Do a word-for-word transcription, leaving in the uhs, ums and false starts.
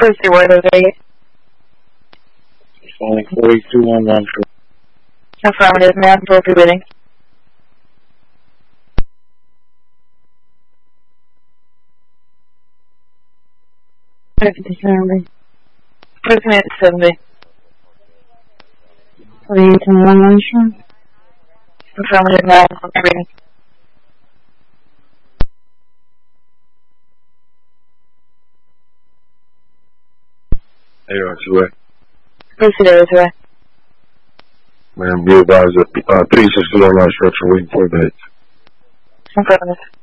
First word of eight. Only forty-two one one. Affirmative, ma'am, for reading. fifty-seven. Person seventy. forty-eight one one, sure. Affirmative, ma'am, for reading. Hey, Archway. Proceed over to it. Ma'am, be advised that uh, P sixty-one line structure waiting for dates. Affirmative.